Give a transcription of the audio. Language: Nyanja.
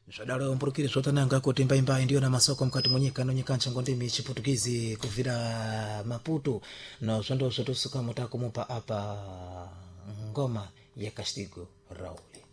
Zwadalo mpurukire zotananga kuti imbaimbai ndiyo na masoko mkati mwenyika nonyeka nchango ndimi chiputukizi kuvira Maputo na zondo zotusuka mutako mupa apa ngoma ya Castigo Raul.